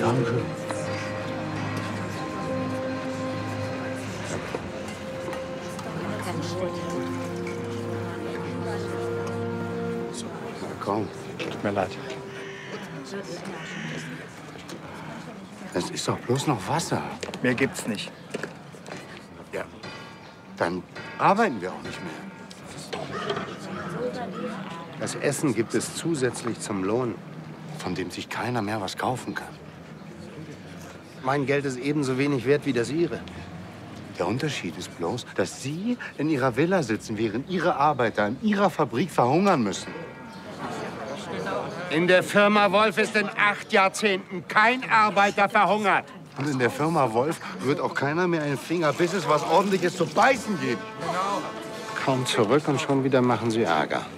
Danke. Na komm. Tut mir leid. Es ist doch bloß noch Wasser. Mehr gibt's nicht. Ja, dann arbeiten wir auch nicht mehr. Das Essen gibt es zusätzlich zum Lohn, von dem sich keiner mehr was kaufen kann. Mein Geld ist ebenso wenig wert wie das Ihre. Der Unterschied ist bloß, dass Sie in Ihrer Villa sitzen, während Ihre Arbeiter in Ihrer Fabrik verhungern müssen. In der Firma Wolf ist in 8 Jahrzehnten kein Arbeiter verhungert. Und in der Firma Wolf rührt auch keiner mehr einen Finger, bis es was Ordentliches zu beißen gibt. Kaum zurück und schon wieder machen Sie Ärger.